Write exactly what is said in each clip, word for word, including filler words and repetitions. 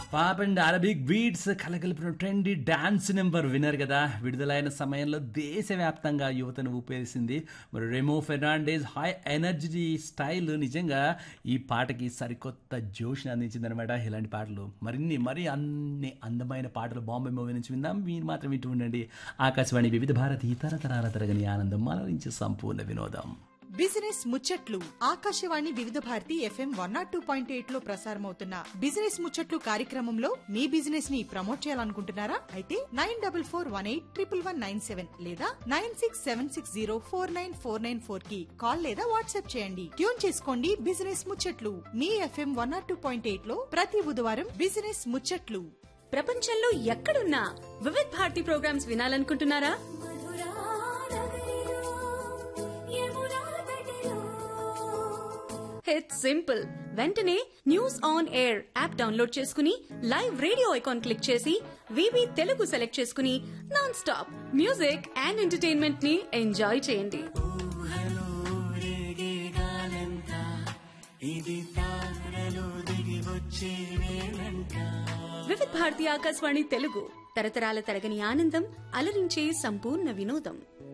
Pop and Arabic beats కలగలిపిన trendy dance number winner కదా. విడుదలైన సమయంలో దేశవ్యాప్తంగా యువతను ఊపేసింది. మరి Remo Fernandez high energy style నిజంగా ఈ పాటకి సరికొత్త జోష్ని అందించిందనమాట. ఇలాంటి పాటలు మరిన్ని మరి అన్ని అందమైన పాటలు బాంబే మూవీ నుంచి విందాం. మీరు మాత్రం వింటూ ఉండండి ఆకాశవాణి వివిధ భారతి తరతరాల తరగని ఆనందం మనరించి సంపూర్ణ వినోదం. బిజినెస్ ముచ్చట్లు ఆకాశవాణి వివిధ Bharati FM one not two point eight లో ప్రసారమవుతున్న బిజినెస్ ముచ్చట్లు కార్యక్రమంలో మీ బిజినెస్ ని ప్రమోట్ చేయాలనుకుంటున్నారా? అయితే nine double four one eight triple one nine seven లేదా nine six seven six zero four nine four nine four కి కాల్ లేదా వాట్సాప్ చేయండి. ట్యూన్ చేసుకోండి బిజినెస్ ముచ్చట్లు మీ FM one not two point eight లో ప్రతి బుధవారం బిజినెస్ ముచ్చట్లు. ప్రపంచంలో ఎక్కడున్నా Vividh Bharati programmes వినాలనుకుంటున్నారా? It's simple. వెంటనే news on air app download చేసుకుని లైవ్ రేడియో ఐకాన్ క్లిక్ చేసి వివి తెలుగు సెలెక్ట్ చేసుకుని non stop music and entertainment ని ఎంజాయ్ చేయండి. వివిధ్ భారతి ఆకాశవాణి తెలుగు తరతరాల తరగని ఆనందం అలరించే సంపూర్ణ వినోదం.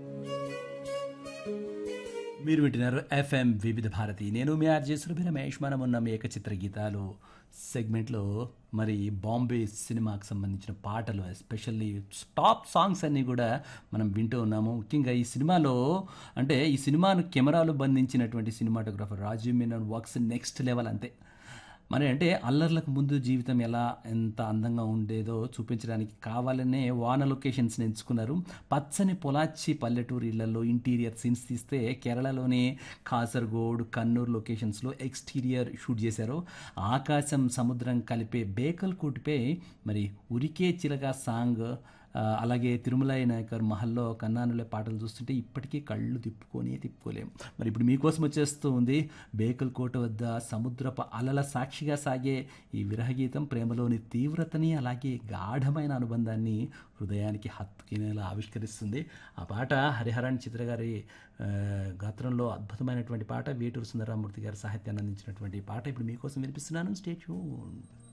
మీరు వింటున్నారు ఎఫ్ఎం వివిధ భారతి. నేను మీ ఆర్జే సురభి రమేష్. మనం ఉన్న మీ ఏకచిత్ర గీతాలు సెగ్మెంట్లో మరి బాంబే సినిమాకి సంబంధించిన పాటలు ఎస్పెషల్లీ టాప్ సాంగ్స్ అన్నీ కూడా మనం వింటూ ఉన్నాము. ముఖ్యంగా ఈ సినిమాలో అంటే ఈ సినిమాను కెమెరాలు బంధించినటువంటి cinematographer Rajiv Menon works next level. అంతే మరి అంటే అల్లర్లకు ముందు జీవితం ఎలా ఎంత అందంగా ఉండేదో చూపించడానికి కావాలనే వాన లొకేషన్స్ని ఎంచుకున్నారు. పచ్చని పొలాచి పల్లెటూరు ఇళ్లలో ఇంటీరియర్ సీన్స్ తీస్తే కేరళలోని కాసర్గోడ్ కన్నూర్ లొకేషన్స్లో ఎక్స్టీరియర్ షూట్ చేశారు. ఆకాశం సముద్రం కలిపే బేకల్ కోటిపై మరి ఉరికే చిలక సాంగ్, అలాగే తిరుమలై నాయకర్ మహల్లో కన్నానులే పాటలు చూస్తుంటే ఇప్పటికీ కళ్ళు తిప్పుకొని తిప్పుకోలేము. మరి ఇప్పుడు మీకోసం వచ్చేస్తూ ఉంది బేకల్ కోట వద్ద సముద్రపు అలల సాక్షిగా సాగే ఈ విరహగీతం ప్రేమలోని తీవ్రతని అలాగే గాఢమైన అనుబంధాన్ని హృదయానికి హత్తుకునేలా ఆవిష్కరిస్తుంది. ఆ పాట హరిహరన్ చిత్ర గారి గాత్రంలో అద్భుతమైనటువంటి పాట. వేటూరు సుందరరామూర్తి గారి సాహిత్యాన్ని అందించినటువంటి పాట ఇప్పుడు మీకోసం వినిపిస్తున్నాను. Stay tuned.